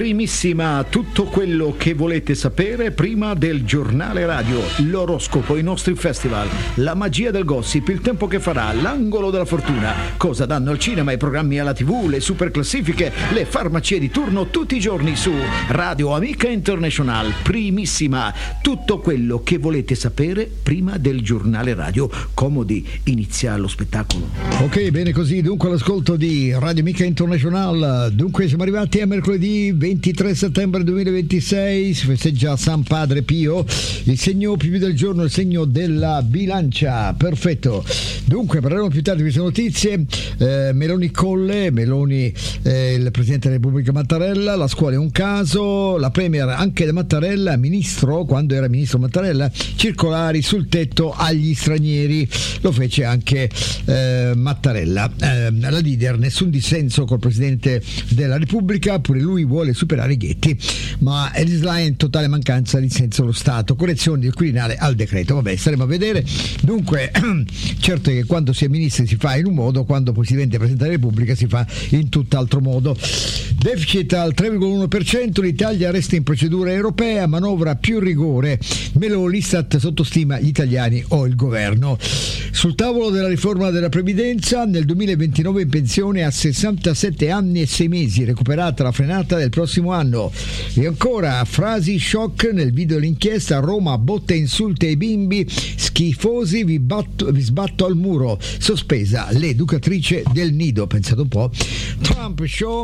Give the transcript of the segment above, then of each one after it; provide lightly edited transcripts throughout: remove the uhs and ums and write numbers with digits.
Primissima, tutto quello che volete sapere prima del giornale radio, l'oroscopo, i nostri festival, la magia del gossip, il tempo che farà, l'angolo della fortuna, cosa danno al cinema, i programmi alla TV, le super classifiche, le farmacie di turno tutti i giorni su Radio Amica International. Primissima, tutto quello che volete sapere prima del giornale radio. Comodi, inizia lo spettacolo. Ok, bene così, dunque l'ascolto di Radio Amica International. Dunque siamo arrivati a mercoledì 23 settembre 2026, si festeggia San Padre Pio, il segno più del giorno è il segno della bilancia. Perfetto, dunque parleremo più tardi di queste notizie. Meloni Colle, Meloni il Presidente della Repubblica Mattarella, la scuola è un caso, la Premier anche da Mattarella, ministro, quando era ministro Mattarella, circolari sul tetto agli stranieri, lo fece anche Mattarella. La leader, nessun dissenso col Presidente della Repubblica, pure lui vuole superare i ghetti, ma Elisla è in totale mancanza di senso dello Stato, correzioni del Quirinale al decreto. Vabbè, staremo a vedere. Dunque certo è che quando si è ministri si fa in un modo, quando poi si diventa Presidente della Repubblica si fa in tutt'altro modo. Deficit al 3,1%, l'Italia resta in procedura europea, manovra più rigore, Meloni, l'Istat sottostima gli italiani o il governo. Sul tavolo della riforma della previdenza, nel 2029 in pensione a 67 anni e 6 mesi, recuperata la frenata del prossimo anno. E ancora frasi shock nel video dell'inchiesta: Roma, botte e insulti ai bimbi, schifosi, vi sbatto al muro, sospesa l'educatrice del nido. Pensate un po'. Trump show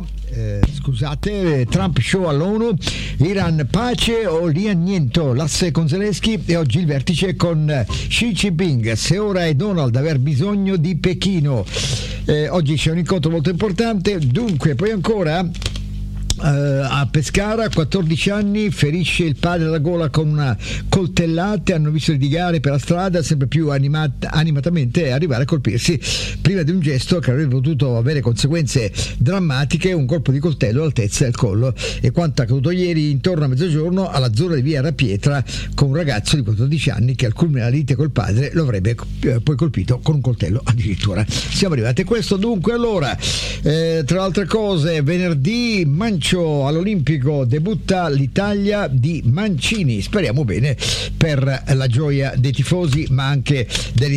all'ONU, Iran pace o lì anniento, l'asse con Zelensky e oggi il vertice con Xi Jinping. Se ora è Donald aver bisogno di Pechino. Oggi c'è un incontro molto importante. Dunque poi ancora a Pescara, a 14 anni, ferisce il padre alla gola con una coltellata. Hanno visto litigare per la strada, sempre più animatamente arrivare a colpirsi prima di un gesto che avrebbe potuto avere conseguenze drammatiche, un colpo di coltello all'altezza del collo. E quanto accaduto ieri intorno a mezzogiorno alla zona di via Rapietra, con un ragazzo di 14 anni che al culmine della lite col padre lo avrebbe poi colpito con un coltello addirittura. Siamo arrivati a questo. Dunque allora, tra altre cose, venerdì all'Olimpico debutta l'Italia di Mancini. Speriamo bene per la gioia dei tifosi ma anche degli